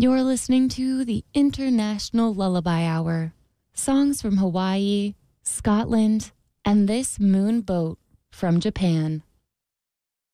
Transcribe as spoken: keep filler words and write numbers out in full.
You're listening to the International Lullaby Hour. Songs from Hawaii, Scotland, and this moon boat from Japan.